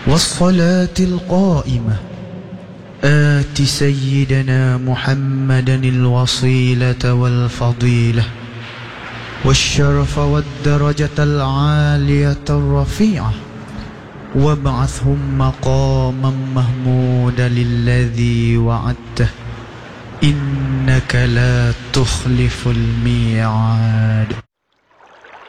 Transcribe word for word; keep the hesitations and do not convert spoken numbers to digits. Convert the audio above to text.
والصلاة القائمة آت سيدنا محمدا الوصيلة والفضيلة والشرف والدرجة العالية الرفيعة وابعثهم مقاما محمودا للذي وعدته إنك لا تخلف الميعاد.